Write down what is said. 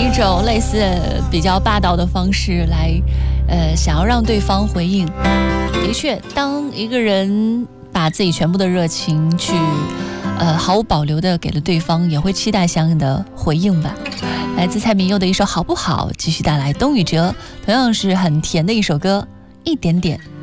一种类似比较霸道的方式来，想要让对方回应。的确，当一个人把自己全部的热情去，毫无保留的给了对方，也会期待相应的回应吧。来自蔡明佑的一首《好不好》，继续带来东雨哲，同样是很甜的一首歌，一点点。